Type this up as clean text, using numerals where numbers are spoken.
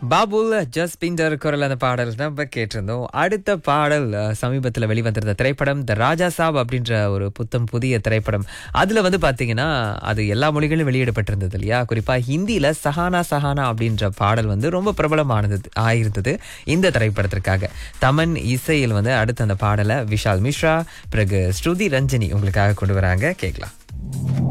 பாபுல் ஜஸ்பிண்டர் குரல் அந்த பாடல் நம்ம கேட்டிருந்தோம். அடுத்த பாடல் சமீபத்தில் வெளிவந்திருந்த திரைப்படம் த ராஜா சாப் அப்படின்ற ஒரு புதிய திரைப்படம். அதுல பாத்தீங்கன்னா அது எல்லா மொழிகளிலும் வெளியிடப்பட்டிருந்தது இல்லையா. குறிப்பா ஹிந்தியில சஹானா சஹானா அப்படின்ற பாடல் ரொம்ப பிரபலமானது ஆயிருந்தது இந்த திரைப்படத்திற்காக. தமன் இசையில் அடுத்த அந்த பாடலை விஷால் மிஸ்ரா பிறகு ஸ்ருதி ரஞ்சனி உங்களுக்காக கொண்டு வராங்க, கேட்கலாம்.